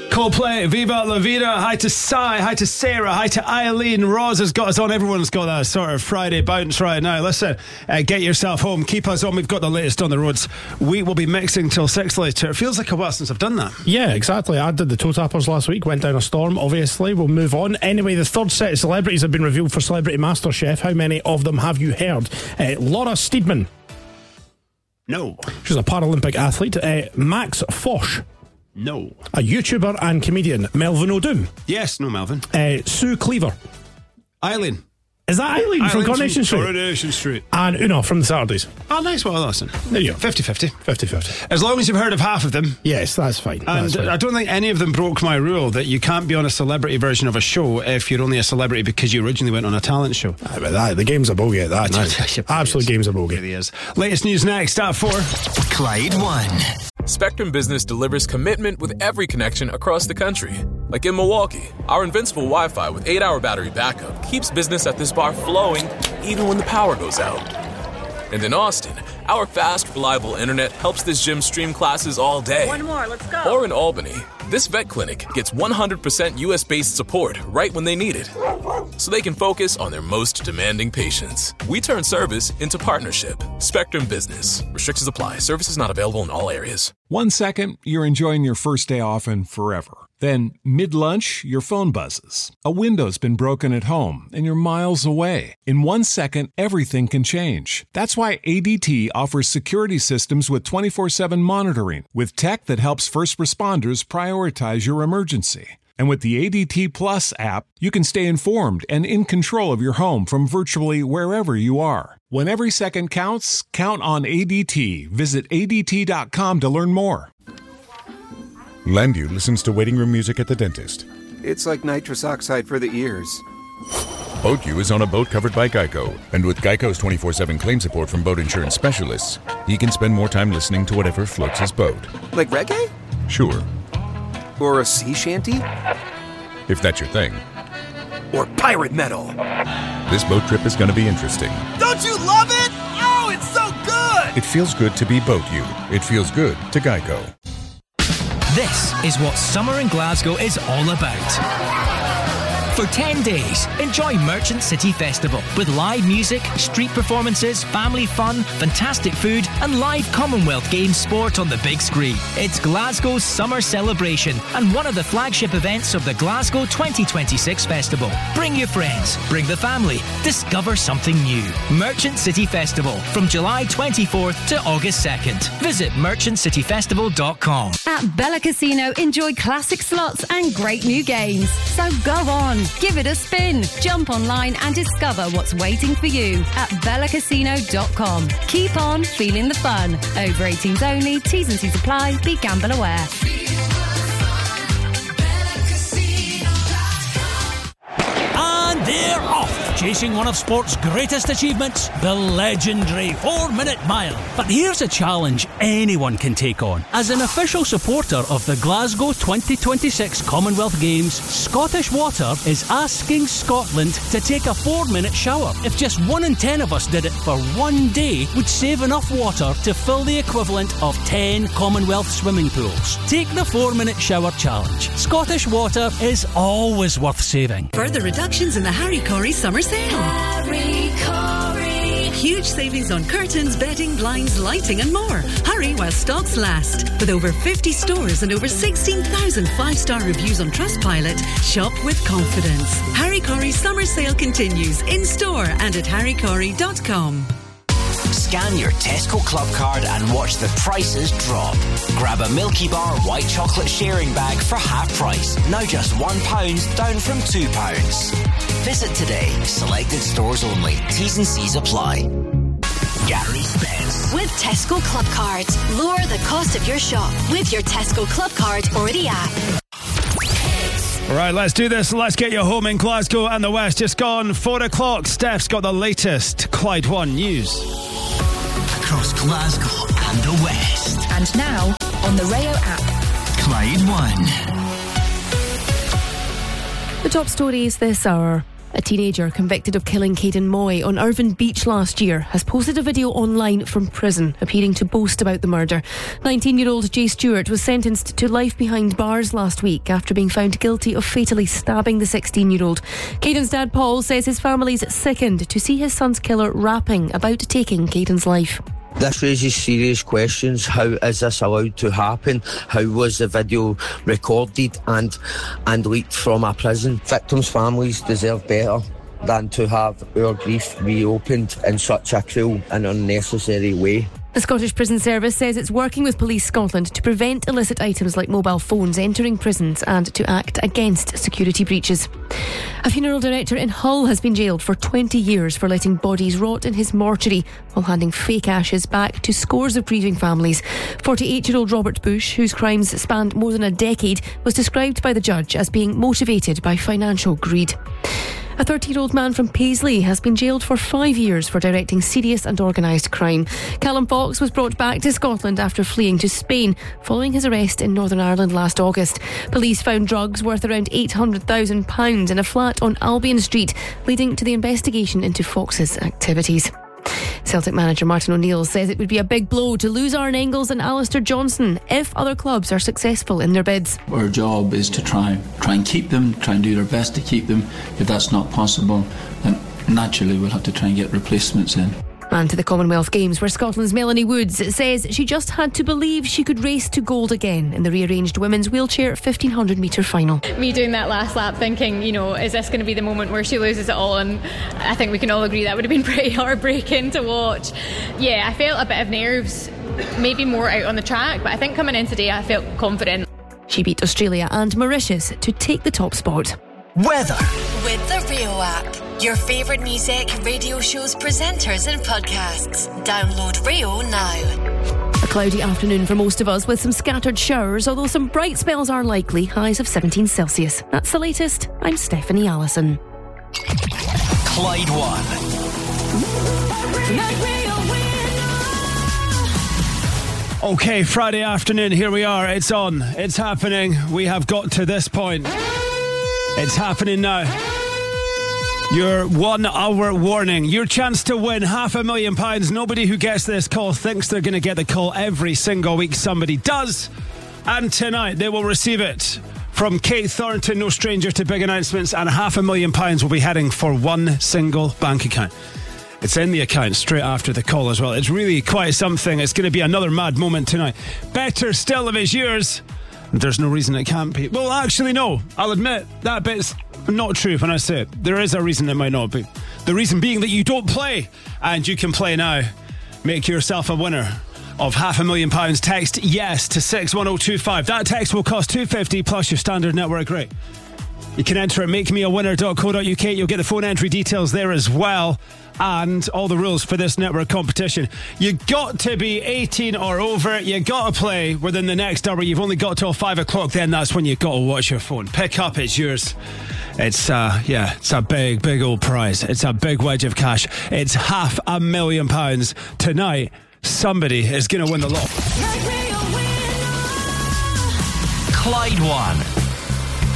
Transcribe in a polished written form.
Coldplay, Viva La Vida. Hi to Sai, hi to Sarah, hi to Eileen. Roz has got us on. Everyone's got that sort of Friday bounce right now. Listen, get yourself home. Keep us on. We've got the latest on the roads. We will be mixing till 6 later. It feels like a while since I've done that. Yeah, exactly. I did the Toe Tappers last week. Went down a storm, obviously. We'll move on. Anyway, the third set of celebrities have been revealed for Celebrity MasterChef. How many of them have you heard? Laura Steedman. No. She's a Paralympic athlete. Max Foch. No. A YouTuber and comedian. Melvin O'Doom. Yes, no Melvin. Sue Cleaver. Eileen. Is that Eileen from Coronation Street? Coronation Street. And Una from the Saturdays. Oh, nice. Well, listen. There you go. 50-50. 50-50. As long as you've heard of half of them. Yes, that's fine. And I don't think any of them broke my rule that you can't be on a celebrity version of a show if you're only a celebrity because you originally went on a talent show. The game's a bogey at that. Absolute game's a bogey. It really is. Latest news next at 4. Clyde One. Spectrum Business delivers commitment with every connection across the country. Like in Milwaukee, our invincible Wi-Fi with 8-hour battery backup keeps business at this bar flowing even when the power goes out. And in Austin, our fast, reliable internet helps this gym stream classes all day. One more, let's go. Or in Albany, this vet clinic gets 100% US-based support right when they need it, so they can focus on their most demanding patients. We turn service into partnership. Spectrum Business. Restrictions apply. Services not available in all areas. 1 second, you're enjoying your first day off and forever. Then, mid-lunch, your phone buzzes. A window's been broken at home, and you're miles away. In 1 second, everything can change. That's why ADT offers security systems with 24/7 monitoring, with tech that helps first responders prioritize your emergency. And with the ADT Plus app, you can stay informed and in control of your home from virtually wherever you are. When every second counts, count on ADT. Visit ADT.com to learn more. Landu listens to waiting room music at the dentist. It's like nitrous oxide for the ears. BoatU is on a boat covered by Geico. And with Geico's 24/7 claim support from boat insurance specialists, he can spend more time listening to whatever floats his boat. Like reggae? Sure. Or a sea shanty? If that's your thing. Or pirate metal? This boat trip is going to be interesting. Don't you love it? Oh, it's so good! It feels good to be BoatU. It feels good to Geico. This is what summer in Glasgow is all about. For 10 days, enjoy Merchant City Festival with live music, street performances, family fun, fantastic food and live Commonwealth Games sport on the big screen. It's Glasgow's summer celebration and one of the flagship events of the Glasgow 2026 Festival. Bring your friends, bring the family, discover something new. Merchant City Festival from July 24th to August 2nd. Visit merchantcityfestival.com. At Bella Casino, enjoy classic slots and great new games. So go on. Give it a spin. Jump online and discover what's waiting for you at bellacasino.com. Keep on feeling the fun. Over 18s only. T's and C's apply. Be gamble aware. And they're off, chasing one of sport's greatest achievements, the legendary 4-minute mile. But here's a challenge anyone can take on. As an official supporter of the Glasgow 2026 Commonwealth Games, Scottish Water is asking Scotland to take a 4-minute shower. If just 1 in 10 of us did it for 1 day, we'd save enough water to fill the equivalent of 10 Commonwealth swimming pools. Take the 4-minute shower challenge. Scottish Water is always worth saving. Further reductions in the Harry Corey summer sale. Harry Corey. Huge savings on curtains, bedding, blinds, lighting and more. Hurry while stocks last. With over 50 stores and over 16,000 5-star reviews on Trustpilot, shop with confidence. Harry Corey's summer sale continues in store and at harrycorey.com. Scan your Tesco Club card and watch the prices drop. Grab a Milky Bar white chocolate sharing bag for half price. Now just £1 down from £2. Visit today. Selected stores only. T's and C's apply. Gary Spence. With Tesco Club cards, lower the cost of your shop with your Tesco Club card or the app. All right, let's do this. Let's get you home in Glasgow and the West. Just gone 4 o'clock. Steph's got the latest Clyde One news. Across Glasgow and the West. And now on the Rayo app. Clyde One. The top stories this hour. A teenager convicted of killing Caden Moy on Irvine Beach last year has posted a video online from prison appearing to boast about the murder. 19-year-old Jay Stewart was sentenced to life behind bars last week after being found guilty of fatally stabbing the 16-year-old. Caden's dad Paul says his family's sickened to see his son's killer rapping about taking Caden's life. This raises serious questions. How is this allowed to happen? How was the video recorded and leaked from a prison? Victims' families deserve better than to have our grief reopened in such a cruel and unnecessary way. The Scottish Prison Service says it's working with Police Scotland to prevent illicit items like mobile phones entering prisons and to act against security breaches. A funeral director in Hull has been jailed for 20 years for letting bodies rot in his mortuary while handing fake ashes back to scores of grieving families. 48-year-old Robert Bush, whose crimes spanned more than a decade, was described by the judge as being motivated by financial greed. A 30-year-old man from Paisley has been jailed for 5 years for directing serious and organised crime. Callum Fox was brought back to Scotland after fleeing to Spain following his arrest in Northern Ireland last August. Police found drugs worth around £800,000 in a flat on Albion Street, leading to the investigation into Fox's activities. Celtic manager Martin O'Neill says it would be a big blow to lose Aaron Engels and Alistair Johnston if other clubs are successful in their bids. Our job is to try and keep them, try and do their best to keep them. If that's not possible, then naturally we'll have to try and get replacements in. And to the Commonwealth Games, where Scotland's Melanie Woods says she just had to believe she could race to gold again in the rearranged women's wheelchair 1500 metre final. Me doing that last lap thinking, is this going to be the moment where she loses it all? And I think we can all agree that would have been pretty heartbreaking to watch. Yeah, I felt a bit of nerves, maybe more out on the track, but I think coming in today I felt confident. She beat Australia and Mauritius to take the top spot. Weather. With the Rio app. Your favourite music, radio shows, presenters and podcasts. Download Rio now. A cloudy afternoon for most of us with some scattered showers, although some bright spells are likely, highs of 17 Celsius. That's the latest. I'm Stephanie Allison. Clyde One. Okay, Friday afternoon, here we are. It's on. It's happening. We have got to this point. It's happening now. Your 1 hour warning. Your chance to win £500,000. Nobody who gets this call thinks they're going to get the call every single week. Somebody does. And tonight they will receive it from Kate Thornton, no stranger to big announcements, and £500,000 will be heading for one single bank account. It's in the account straight after the call as well. It's really quite something. It's going to be another mad moment tonight. Better still if it's yours. There's no reason it can't be. Well, actually, no. I'll admit that bit's not true when I say it. There is a reason it might not be. The reason being that you don't play. And you can play now. Make yourself a winner of £500,000. Text yes to 61025. That text will cost $2.50 plus your standard network rate. You can enter at makemeawinner.co.uk. You'll get the phone entry details there as well. And all the rules for this network competition. You got to be 18 or over. You got to play within the next hour. You've only got till 5 o'clock. Then that's when you got to watch your phone. Pick up, it's yours. It's a big old prize. It's a big wedge of cash. It's £500,000 tonight. Somebody is going to win the lot. Clyde One.